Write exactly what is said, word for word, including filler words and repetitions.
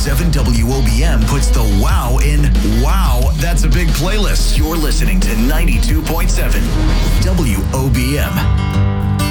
seven W O B M puts the wow in wow, that's a big playlist. You're listening to ninety-two point seven